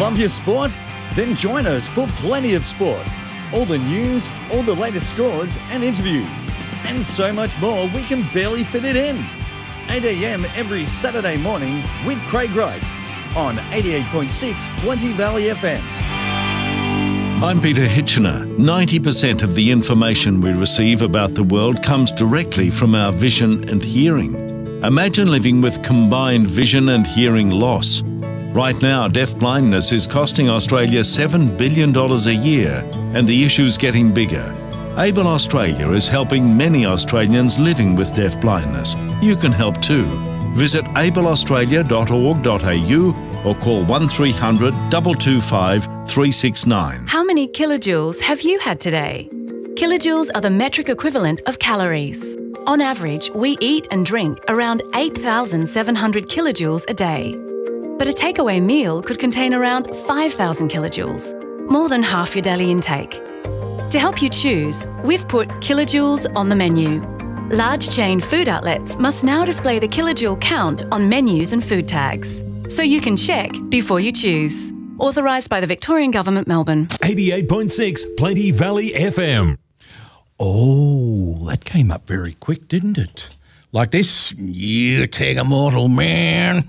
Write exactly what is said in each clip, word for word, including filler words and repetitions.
Love your sport? Then join us for Plenty of Sport. All the news, all the latest scores and interviews, and so much more we can barely fit it in. eight a m every Saturday morning with Craig Wright on eighty-eight point six Plenty Valley F M. I'm Peter Hitchener. ninety percent of the information we receive about the world comes directly from our vision and hearing. Imagine living with combined vision and hearing loss. Right now, deafblindness is costing Australia seven billion dollars a year, and the issue's getting bigger. Able Australia is helping many Australians living with deafblindness. You can help too. Visit able australia dot org dot a u or call one three hundred, two two five, three six nine. How many kilojoules have you had today? Kilojoules are the metric equivalent of calories. On average, we eat and drink around eight thousand seven hundred kilojoules a day. But a takeaway meal could contain around five thousand kilojoules, more than half your daily intake. To help you choose, we've put kilojoules on the menu. Large chain food outlets must now display the kilojoule count on menus and food tags, so you can check before you choose. Authorised by the Victorian Government, Melbourne. eighty-eight point six Plenty Valley F M. Oh, that came up very quick, didn't it? Like this, you take a mortal man.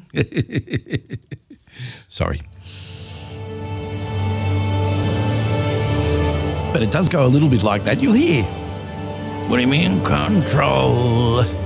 Sorry. But it does go a little bit like that. You'll hear. What do you mean, control?